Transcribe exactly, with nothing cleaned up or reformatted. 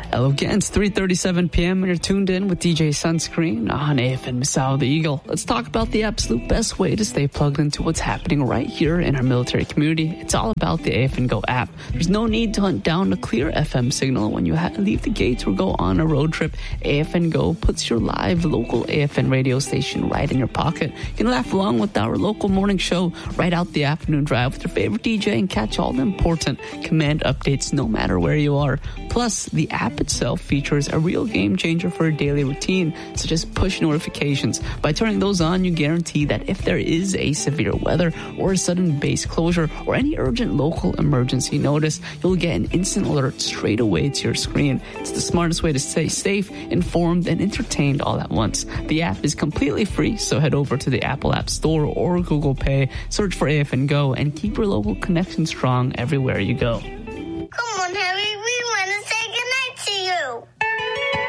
Hello again, it's three thirty-seven p.m. and you're tuned in with D J Sunscreen on A F N Misao the Eagle. Let's talk about the absolute best way to stay plugged into what's happening right here in our military community. It's all about the A F N Go app. There's no need to hunt down a clear F M signal when you ha- leave the gates or go on a road trip. A F N Go puts your live local A F N radio station right in your pocket. You can laugh along with our local morning show, right out the afternoon drive with your favorite D J and catch all the important command updates no matter where you are. Plus, the app itself features a real game changer for a daily routine, such as push notifications. By turning those on, you guarantee that if there is a severe weather or a sudden base closure or any urgent local emergency notice, you'll get an instant alert straight away to your screen. It's the smartest way to stay safe, informed, and entertained all at once. The app is completely free, so head over to the Apple App Store or Google Play, search for A F N Go, and keep your local connection strong everywhere you go.